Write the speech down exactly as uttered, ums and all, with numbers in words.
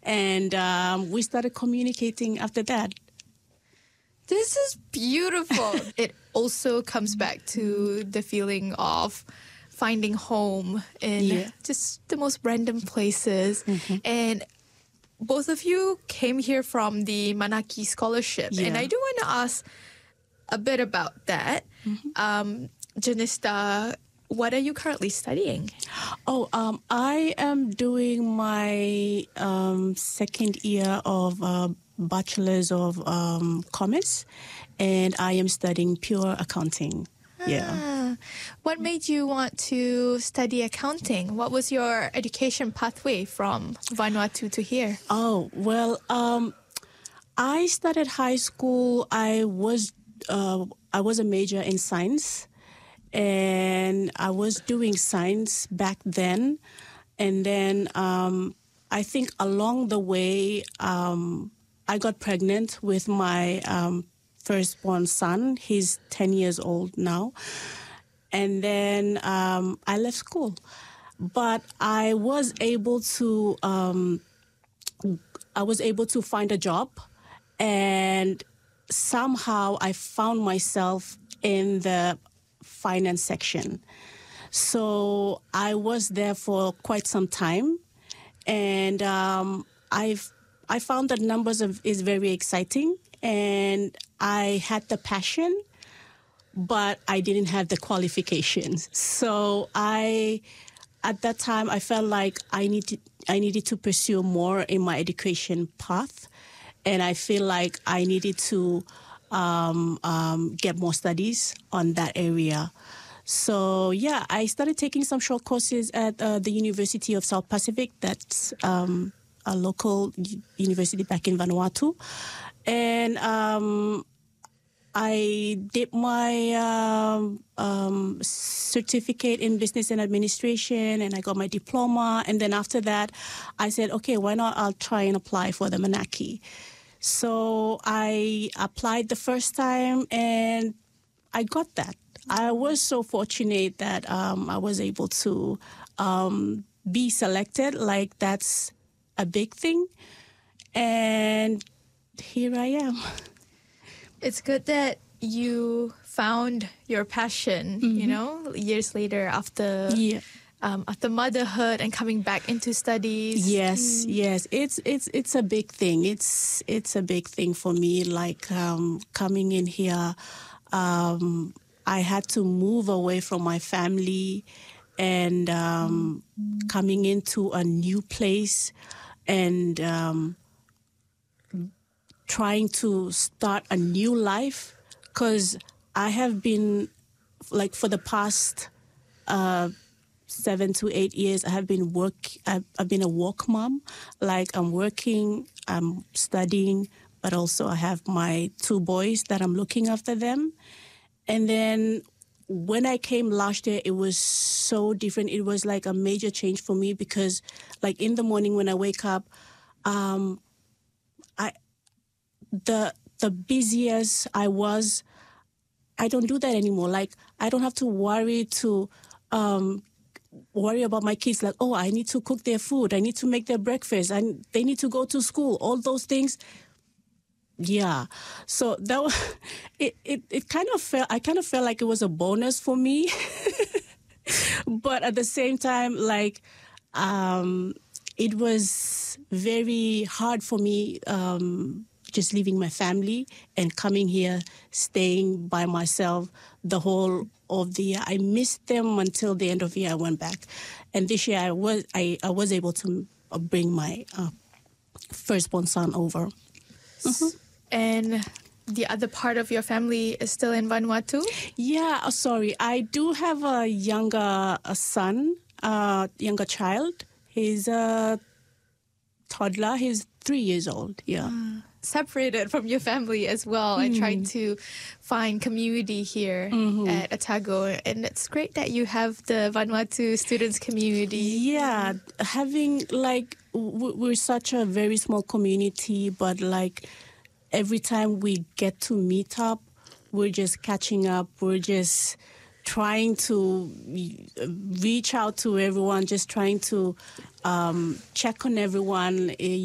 And um, we started communicating after that. This is beautiful. It also comes back to the feeling of finding home in Yeah. just the most random places. Mm-hmm. And both of you came here from the Manaki Scholarship. Yeah. And I do want to ask a bit about that. Mm-hmm. Um, Janista, what are you currently studying? Oh, um, I am doing my um, second year of uh, Bachelor's of um, Commerce, and I am studying pure accounting. Yeah. Ah, what made you want to study accounting? What was your education pathway from Vanuatu to here? Oh, well, um, I started high school. I was uh, I was a major in science, and I was doing science back then. And then um, I think along the way, um, I got pregnant with my um, firstborn son. He's ten years old now. And then um, I left school. But I was able to um, I was able to find a job, and somehow I found myself in the finance section. So I was there for quite some time, and um, I've I found that numbers of, is very exciting, and I had the passion, but I didn't have the qualifications. So I, at that time, I felt like I needed I needed to pursue more in my education path, and I feel like I needed to um, um, get more studies on that area. So yeah, I started taking some short courses at uh, the University of South Pacific. That's um, a local u- university back in Vanuatu, and um, I did my um, um, certificate in business and administration, and I got my diploma. And then after that, I said, okay, why not? I'll try and apply for the Manaki. So I applied the first time, and I got that. I was so fortunate that um, I was able to um, be selected. Like, that's a big thing. And here I am. It's good that you found your passion, Mm-hmm. you know, years later after Yeah. um, after motherhood and coming back into studies. Yes, yes. It's it's it's a big thing. It's it's a big thing for me. Like um, coming in here, um, I had to move away from my family, and um, coming into a new place, and um, trying to start a new life. Because I have been, like, for the past uh, seven to eight years, I have been work. I've, I've been a work mom. Like, I'm working, I'm studying, but also I have my two boys that I'm looking after them. And then when I came last year, it was so different. It was like a major change for me because, like, in the morning when I wake up, um, I the the busiest I was, I don't do that anymore. Like, I don't have to worry to um, worry about my kids. Like, oh, I need to cook their food. I need to make their breakfast. And they need to go to school. All those things. Yeah. So that was, it, it, it kind of felt, I kind of felt like it was a bonus for me. But at the same time, like, um, it was very hard for me um, just leaving my family and coming here, staying by myself the whole of the year. I missed them until the end of the year. I went back. And this year I was, I, I was able to bring my uh, firstborn son over. Mm-hmm. And the other part of your family is still in Vanuatu? Yeah, uh, sorry. I do have a younger a son, a uh, younger child. He's a toddler. He's three years old. Yeah. Uh, separated from your family as well. Mm. I tried to find community here mm-hmm. at Otago. And it's great that you have the Vanuatu students community. Yeah. Having, like, w- we're such a very small community, but, like, every time we get to meet up, we're just catching up. We're just trying to reach out to everyone, just trying to um, check on everyone.